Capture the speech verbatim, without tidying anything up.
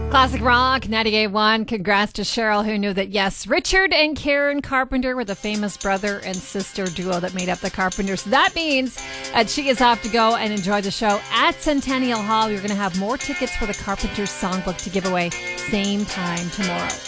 Classic Rock ninety-eight point one. Congrats to Cheryl, who knew that, yes, Richard and Karen Carpenter were the famous brother and sister duo that made up the Carpenters. So that means that she is off to go and enjoy the show at Centennial Hall. We're going to have more tickets for the Carpenters Songbook to give away same time tomorrow.